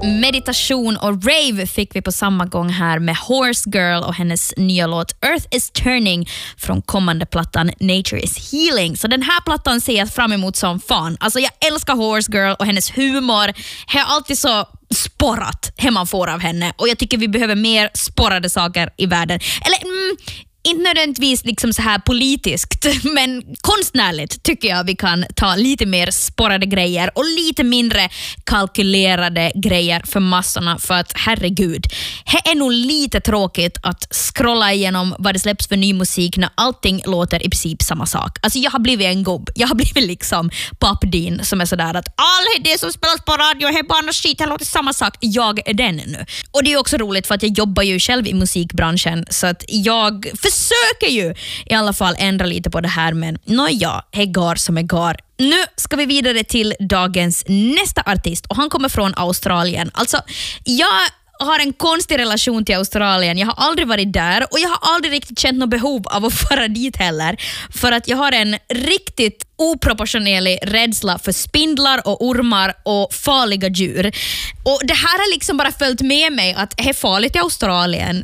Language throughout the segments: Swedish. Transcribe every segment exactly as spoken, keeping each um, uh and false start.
meditation och rave fick vi på samma gång här med Horse Girl och hennes nya låt Earth is Turning från kommande plattan Nature is Healing. Så den här plattan ser jag fram emot som fan. Alltså jag älskar Horse Girl och hennes humor. Jag har alltid så sporrat hur man får av henne och jag tycker vi behöver mer sporrade saker i världen. Eller mm, inte nödvändigtvis liksom så här politiskt, men konstnärligt tycker jag vi kan ta lite mer sporrade grejer och lite mindre kalkylerade grejer för massorna, för att herregud, det är nog lite tråkigt att scrolla igenom vad det släpps för ny musik när allting låter i princip samma sak. Alltså jag har blivit en gubb, jag har blivit liksom Pop Dean som är sådär att all det som spelas på radio är bara något skit, det låter samma sak, jag är den nu. Och det är också roligt för att jag jobbar ju själv i musikbranschen, så att jag försöker ju i alla fall ändra lite på det här, men nåja, det är gar som är gar. Nu ska vi vidare till dagens nästa artist och han kommer från Australien. Alltså, jag har en konstig relation till Australien. Jag har aldrig varit där och jag har aldrig riktigt känt något behov av att fara dit heller, för att jag har en riktigt oproportionerlig rädsla för spindlar och ormar och farliga djur. Och det här har liksom bara följt med mig att det är farligt i Australien.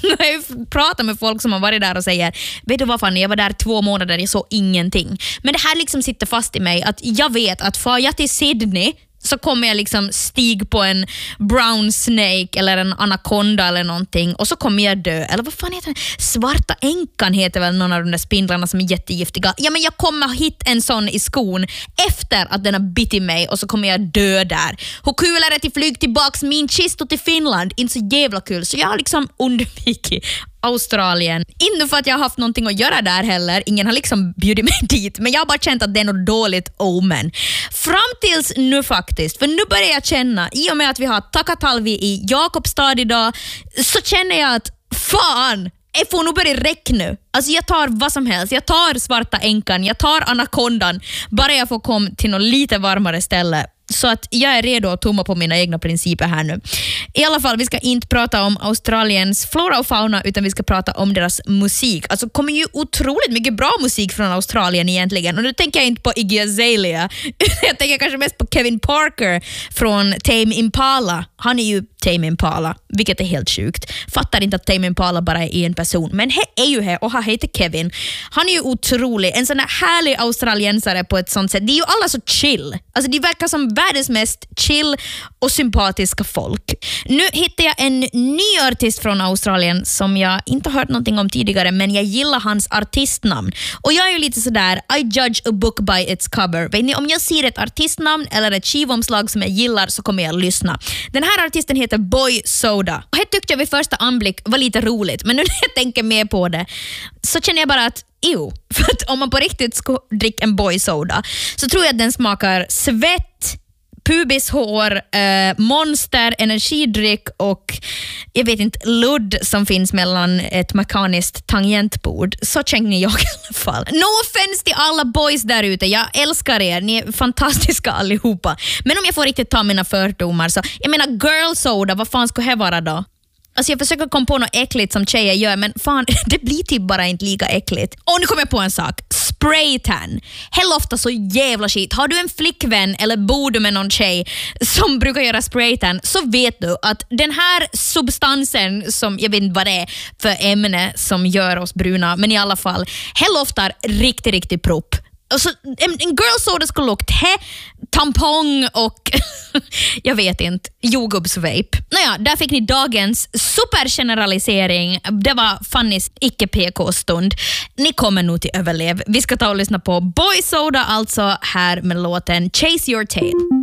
Jag pratar med folk som har varit där och säger, vet du vad fan, jag var där två månader, jag såg ingenting. Men det här liksom sitter fast i mig att jag vet att far jag till Sydney så kommer jag liksom stig på en brown snake eller en anaconda eller någonting och så kommer jag dö. Eller vad fan heter den? Svarta änkan heter väl någon av de där spindlarna som är jättegiftiga. Ja, men jag kommer hit en sån i skon efter att den har bitit mig och så kommer jag dö där. Hur kul är det till flyg tillbaks min kisto till Finland? Inte så jävla kul. Så jag har liksom undvikit Australien. Inte för att jag har haft någonting att göra där heller. Ingen har liksom bjudit mig dit. Men jag har bara känt att det är något dåligt omen. Fram tills nu faktiskt. För nu börjar jag känna, i och med att vi har Takatalvi i Jakobstad idag, så känner jag att fan, jag får nog börja räcka nu. Alltså jag tar vad som helst. Jag tar svarta änkan, jag tar anakondan. Bara jag får komma till något lite varmare ställe. Så att jag är redo att tumma på mina egna principer här nu. I alla fall, vi ska inte prata om Australiens flora och fauna, utan vi ska prata om deras musik. Alltså det kommer ju otroligt mycket bra musik från Australien egentligen. Och nu tänker jag inte på Iggy Azalea. Jag tänker kanske mest på Kevin Parker från Tame Impala. Han är ju Tame Impala, vilket är helt sjukt. Fattar inte att Tame Impala bara är en person. Men he är ju här och han heter Kevin. Han är ju otrolig. En sån här härlig australiensare på ett sånt sätt. Det är ju alla så chill. Alltså de verkar som världens mest chill och sympatiska folk. Nu hittar jag en ny artist från Australien som jag inte har hört någonting om tidigare, men jag gillar hans artistnamn. Och jag är ju lite sådär, I judge a book by its cover. Vet ni, om jag ser ett artistnamn eller ett skivomslag som jag gillar så kommer jag lyssna. Den här artisten heter Boy Soda. Och det tyckte jag vid första anblick var lite roligt, men nu när jag tänker mer på det så känner jag bara att ew, för att om man på riktigt ska dricka en Boy Soda så tror jag att den smakar svett, pubishår, eh, monster, energidryck och jag vet inte, ludd som finns mellan ett mekaniskt tangentbord. Så känner jag i alla fall. No offense till alla boys där ute. Jag älskar er. Ni är fantastiska allihopa. Men om jag får riktigt ta mina fördomar så, jag menar girl soda, vad fan ska det vara då? Alltså jag försöker komma på något äckligt som tjejer gör, men fan, det blir typ bara inte lika äckligt. Och nu kommer jag på en sak. Spraytan. Hell ofta så jävla shit. Har du en flickvän eller bor du med någon tjej som brukar göra spraytan, så vet du att den här substansen som, jag vet inte vad det är för ämne som gör oss bruna, men i alla fall, hell ofta riktigt, riktigt propp. Alltså, en, en girl soda skulle lukta he, tampong och jag vet inte, jordgubbsvape. Nåja, där fick ni dagens supergeneralisering. Det var Fannys icke-P K-stund. Ni kommer nog till överlev. Vi ska ta och lyssna på Boy Soda alltså här med låten Chase Your Tail.